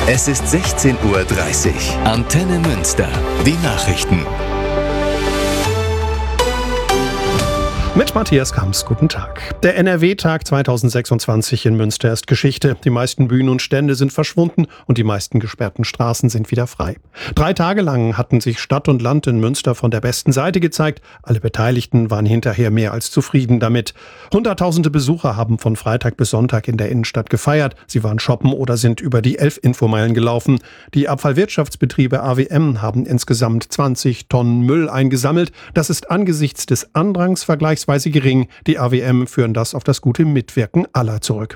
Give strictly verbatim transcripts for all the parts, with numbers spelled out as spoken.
Es ist sechzehn Uhr dreißig. Antenne Münster. Die Nachrichten. Mit Matthias Kamps, guten Tag. Der N R W-Tag zweitausendsechsundzwanzig in Münster ist Geschichte. Die meisten Bühnen und Stände sind verschwunden und die meisten gesperrten Straßen sind wieder frei. Drei Tage lang hatten sich Stadt und Land in Münster von der besten Seite gezeigt. Alle Beteiligten waren hinterher mehr als zufrieden damit. Hunderttausende Besucher haben von Freitag bis Sonntag in der Innenstadt gefeiert. Sie waren shoppen oder sind über die elf Infomeilen gelaufen. Die Abfallwirtschaftsbetriebe A W M haben insgesamt zwanzig Tonnen Müll eingesammelt. Das ist angesichts des Andrangs vergleichsweise gering. Die A W M führen das auf das gute Mitwirken aller zurück.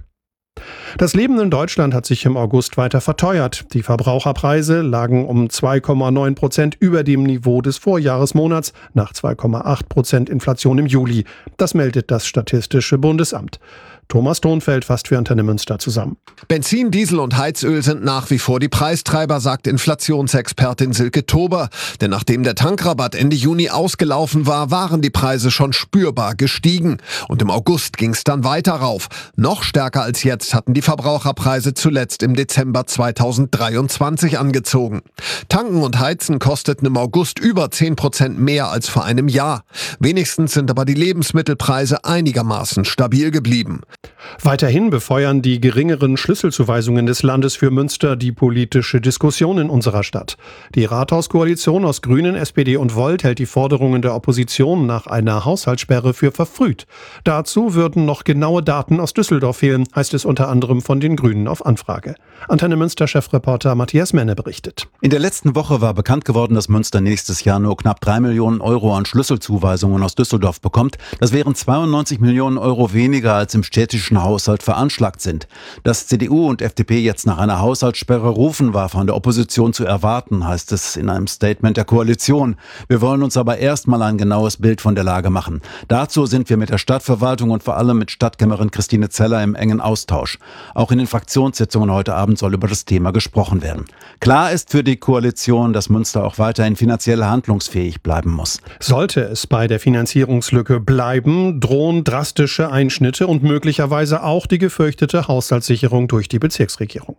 Das Leben in Deutschland hat sich im August weiter verteuert. Die Verbraucherpreise lagen um zwei Komma neun Prozent über dem Niveau des Vorjahresmonats nach zwei Komma acht Prozent Inflation im Juli. Das meldet das Statistische Bundesamt. Thomas Thonfeld fasst für Antenne Münster zusammen. Benzin, Diesel und Heizöl sind nach wie vor die Preistreiber, sagt Inflationsexpertin Silke Tober. Denn nachdem der Tankrabatt Ende Juni ausgelaufen war, waren die Preise schon spürbar gestiegen. Und im August ging es dann weiter rauf. Noch stärker als jetzt hatten die Verbraucherpreise zuletzt im Dezember zweitausenddreiundzwanzig angezogen. Tanken und Heizen kosteten im August über zehn Prozent mehr als vor einem Jahr. Wenigstens sind aber die Lebensmittelpreise einigermaßen stabil geblieben. Weiterhin befeuern die geringeren Schlüsselzuweisungen des Landes für Münster die politische Diskussion in unserer Stadt. Die Rathauskoalition aus Grünen, S P D und Volt hält die Forderungen der Opposition nach einer Haushaltssperre für verfrüht. Dazu würden noch genaue Daten aus Düsseldorf fehlen, heißt es unter anderem von den Grünen auf Anfrage. Antenne Münster-Chefreporter Matthias Menne berichtet. In der letzten Woche war bekannt geworden, dass Münster nächstes Jahr nur knapp drei Millionen Euro an Schlüsselzuweisungen aus Düsseldorf bekommt. Das wären zweiundneunzig Millionen Euro weniger als im städtischen Haushalt veranschlagt sind. Dass C D U und F D P jetzt nach einer Haushaltssperre rufen, war von der Opposition zu erwarten, heißt es in einem Statement der Koalition. Wir wollen uns aber erstmal ein genaues Bild von der Lage machen. Dazu sind wir mit der Stadtverwaltung und vor allem mit Stadtkämmerin Christine Zeller im engen Austausch. Auch in den Fraktionssitzungen heute Abend soll über das Thema gesprochen werden. Klar ist für die Koalition, dass Münster auch weiterhin finanziell handlungsfähig bleiben muss. Sollte es bei der Finanzierungslücke bleiben, drohen drastische Einschnitte und möglicherweise auch die gefürchtete Haushaltssicherung durch die Bezirksregierung.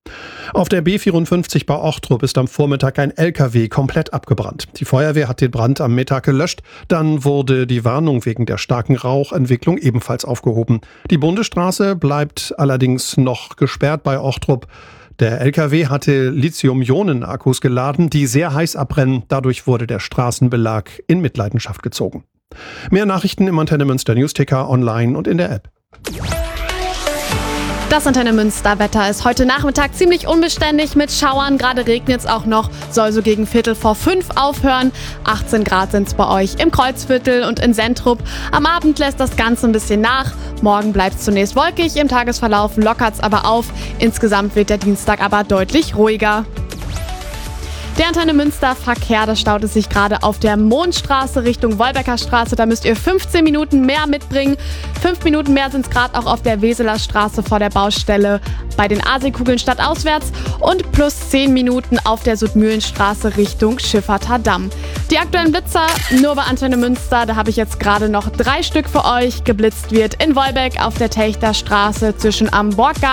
Auf der B vierundfünfzig bei Ochtrup ist am Vormittag ein L K W komplett abgebrannt. Die Feuerwehr hat den Brand am Mittag gelöscht. Dann wurde die Warnung wegen der starken Rauchentwicklung ebenfalls aufgehoben. Die Bundesstraße bleibt allerdings noch gesperrt bei Ochtrup. Der L K W hatte Lithium-Ionen-Akkus geladen, die sehr heiß abbrennen. Dadurch wurde der Straßenbelag in Mitleidenschaft gezogen. Mehr Nachrichten im Antenne Münster Newsticker, online und in der App. Das Antenne Münster Wetter ist heute Nachmittag ziemlich unbeständig mit Schauern. Gerade regnet es auch noch, soll so gegen Viertel vor fünf aufhören. achtzehn Grad sind es bei euch im Kreuzviertel und in Sentrup. Am Abend lässt das Ganze ein bisschen nach. Morgen bleibt es zunächst wolkig, im Tagesverlauf lockert es aber auf. Insgesamt wird der Dienstag aber deutlich ruhiger. Der Antenne Münster Verkehr, das staut es sich gerade auf der Mondstraße Richtung Wolbecker Straße. Da müsst ihr fünfzehn Minuten mehr mitbringen. Fünf Minuten mehr sind es gerade auch auf der Weseler Straße vor der Baustelle bei den Aasee-Kugeln stadtauswärts und plus zehn Minuten auf der Südmühlenstraße Richtung Schifferter Damm. Die aktuellen Blitzer nur bei Antenne Münster, da habe ich jetzt gerade noch drei Stück für euch. Geblitzt wird in Wolbeck auf der Techter Straße zwischen am Borggarten